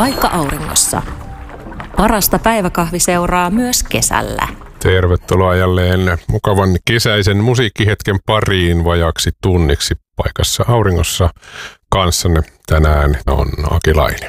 vaikka auringossa. Parasta päiväkahviseuraa myös kesällä. Tervetuloa jälleen mukavan kesäisen musiikkihetken pariin vajaksi tunniksi paikassa auringossa. Kanssanne tänään on Aki Laine.